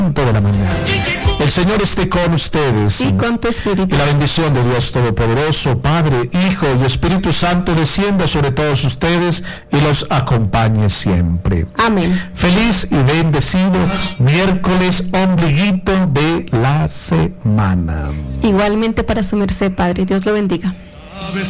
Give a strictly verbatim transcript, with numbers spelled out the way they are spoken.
de la mañana. El Señor esté con ustedes. Y con tu espíritu. Y la bendición de Dios Todopoderoso, Padre, Hijo y Espíritu Santo descienda sobre todos ustedes y los acompañe siempre. Amén. Feliz y bendecido miércoles ombliguito de la semana. Igualmente para su merced, Padre. Dios lo bendiga.